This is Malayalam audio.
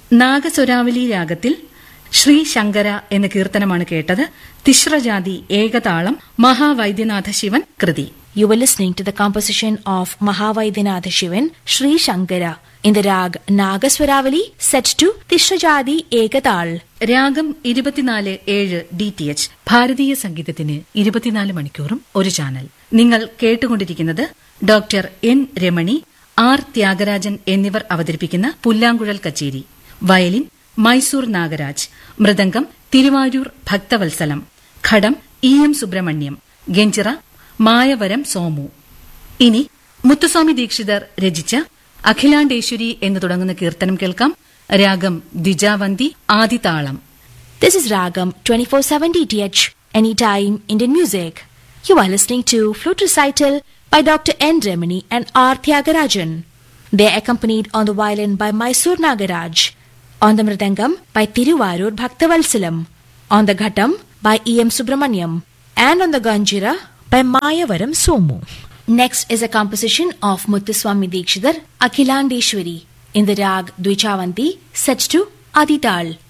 നാഗസ്വരാവലി രാഗത്തിൽ ശ്രീ ശങ്കര എന്ന കീർത്തനമാണ് കേട്ടത്. തിശ്രജാതി ഏകതാളം മഹാവൈദ്യനാഥ ശിവൻ കൃതി. You were listening to the composition of Mahavaidyanath Shivan, Sri Shankara, in the rag Nagaswaravali, set to Tishrajadi Ekadal. രാഗം 24/7 DTH. ഭാരതീയ സംഗീതത്തിന് 24 മണിക്കൂറും ഒരു ചാനൽ. നിങ്ങൾ കേട്ടുകൊണ്ടിരിക്കുന്നത് doctor N Ramani, R Thyagarajan എന്നിവർ അവതരിപ്പിക്കുന്ന പുല്ലാങ്കുഴൽ കച്ചേരി. വയലിൻ മൈസൂർ നാഗരാജ്, മൃദംഗം തിരുവാരൂർ ഭക്തവത്സലം, ഘടം EM സുബ്രഹ്മണ്യം, ഗഞ്ചിറ മായവരം സോമു. ഇനി മുത്തുസ്വാമി ദീക്ഷിതർ രചിച്ച അഖിലാണ്ടേശ്വരി എന്ന് തുടങ്ങുന്ന കീർത്തനം കേൾക്കാം. രാഗം Dwijavanti, ആദിതാളം. This is Ragam 24/7 DTH, anytime Indian music. You are listening to flute recital by Dr. N. Remini and R. Tyagarajan. They are accompanied on the violin by Mysore Nagaraj, on the mridangam by Tiruvarur Bhaktavalsalam, on the ghatam by EM Subramaniam, and on the ganjira by Mayavaram Somu. Next is a composition of Muthuswami Dikshidhar, Akhilandeshwari, in the rag Dvichavanti, set to Adital.